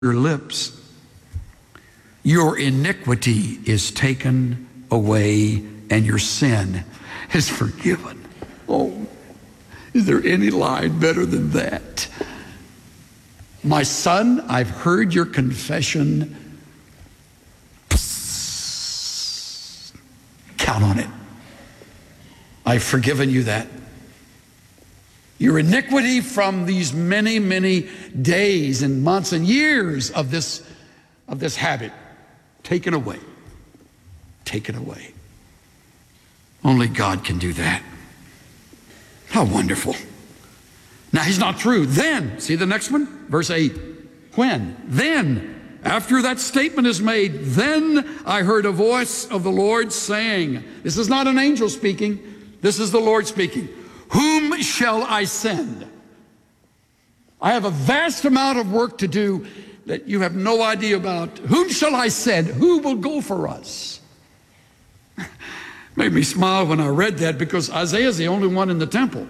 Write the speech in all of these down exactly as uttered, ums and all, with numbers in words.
your lips. Your iniquity is taken away and your sin is forgiven. Oh, is there any line better than that? My son, I've heard your confession. Psst. Count on it. I've forgiven you that. Your iniquity from these many, many days and months and years of this, of this habit, taken away. Taken away. Only God can do that. How wonderful. Now, he's not through. Then, see the next one? Verse eight. When? Then, after that statement is made, then I heard a voice of the Lord saying, this is not an angel speaking, this is the Lord speaking. Whom shall I send? I have a vast amount of work to do that you have no idea about. Whom shall I send? Who will go for us? Made me smile when I read that because Isaiah's the only one in the temple.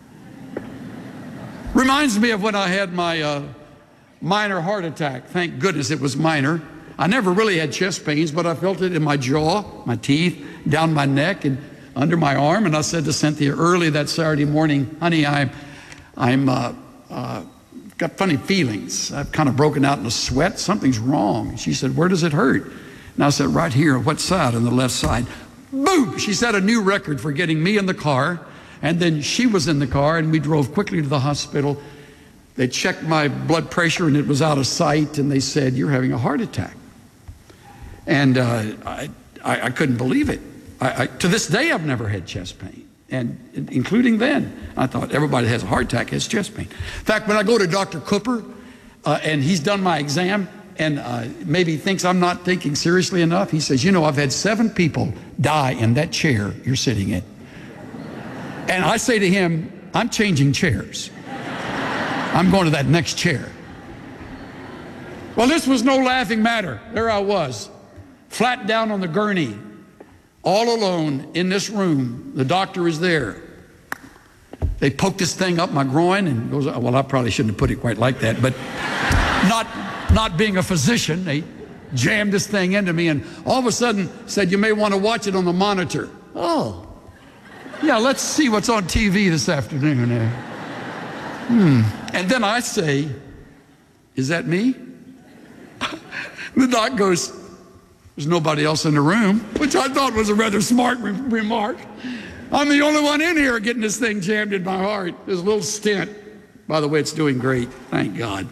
Reminds me of when I had my uh, minor heart attack. Thank goodness it was minor. I never really had chest pains, but I felt it in my jaw, my teeth, down my neck, and under my arm. And I said to Cynthia early that Saturday morning, honey, I'm, I'm uh, uh, got funny feelings. I've kind of broken out in a sweat. Something's wrong. She said, where does it hurt? And I said, right here. What side? On the left side. Boom! She set a new record for getting me in the car. And then she was in the car, and we drove quickly to the hospital. They checked my blood pressure, and it was out of sight. And they said, you're having a heart attack. And uh, I, I, I couldn't believe it. I, I, to this day, I've never had chest pain, and including then. I thought everybody that has a heart attack has chest pain. In fact, when I go to Doctor Cooper, uh, and he's done my exam, and uh, maybe he thinks I'm not thinking seriously enough, he says, you know, I've had seven people die in that chair you're sitting in. And I say to him, I'm changing chairs. I'm going to that next chair. Well, this was no laughing matter. There I was, flat down on the gurney, all alone in this room. The doctor is there. They poked this thing up my groin and goes, well, I probably shouldn't have put it quite like that, but not, not being a physician, they jammed this thing into me and all of a sudden said, you may want to watch it on the monitor. Oh, yeah, let's see what's on T V this afternoon there. Hmm. And then I say, is that me? The doc goes, there's nobody else in the room, which I thought was a rather smart re remark. I'm the only one in here getting this thing jammed in my heart. This little stent. By the way, it's doing great. Thank God.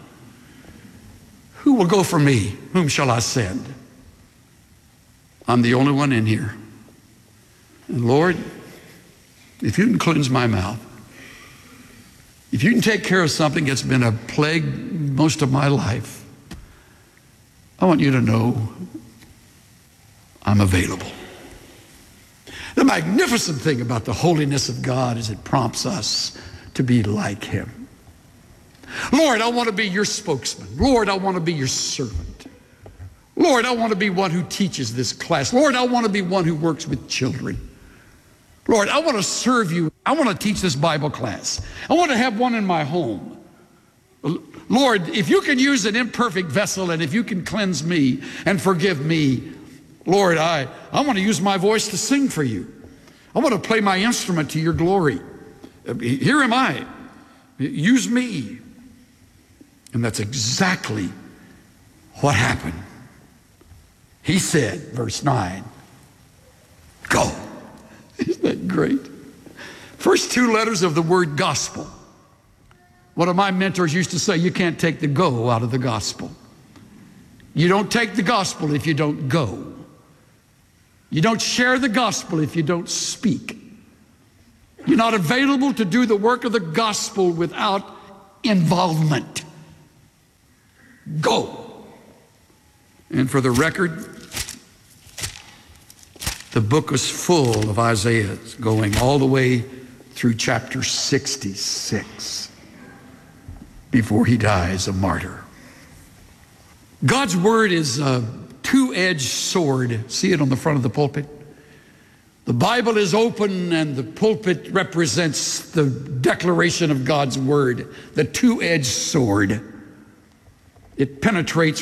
Who will go for me? Whom shall I send? I'm the only one in here. And Lord, if you can cleanse my mouth, if you can take care of something that's been a plague most of my life, I want you to know I'm available. The magnificent thing about the holiness of God is it prompts us to be like him. Lord, I want to be your spokesman. Lord, I want to be your servant. Lord, I want to be one who teaches this class. Lord, I want to be one who works with children. Lord, I want to serve you. I want to teach this Bible class. I want to have one in my home. Lord, if you can use an imperfect vessel and if you can cleanse me and forgive me, Lord, I, I want to use my voice to sing for you. I want to play my instrument to your glory. Here am I. Use me. And that's exactly what happened. He said, verse nine, go. Isn't that great? First two letters of the word gospel. One of my mentors used to say, you can't take the go out of the gospel. You don't take the gospel if you don't go. You don't share the gospel if you don't speak. You're not available to do the work of the gospel without involvement. Go. And for the record, the book was full of Isaiah going all the way through chapter sixty-six before he dies a martyr. God's word is a two-edged sword. See it on the front of the pulpit? The Bible is open and the pulpit represents the declaration of God's word, the two-edged sword. It penetrates